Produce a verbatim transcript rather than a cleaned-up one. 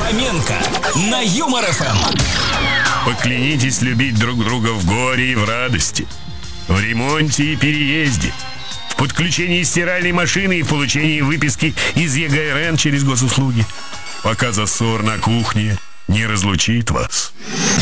Фоменко на Юмор эф эм. Поклянитесь любить друг друга в горе и в радости, в ремонте и переезде, в подключении стиральной машины и в получении выписки из е гэ эр эн через госуслуги, пока засор на кухне не разлучит вас.